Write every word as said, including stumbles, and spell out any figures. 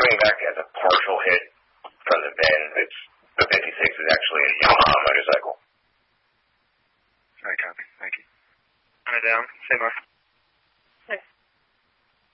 came back as a partial hit from the bin. It's the fifty-six is actually a Yamaha motorcycle. All right, copy. Thank you. On it down. Say more.